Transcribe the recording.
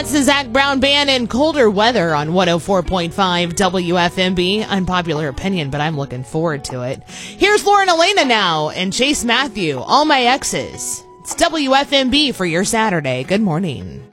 That's the Zach Brown Band and Colder Weather on 104.5 WFMB. Unpopular opinion, but I'm looking forward to it. Here's Lauren Elena now and Chase Matthew, All My Exes. It's WFMB for your Saturday. Good morning.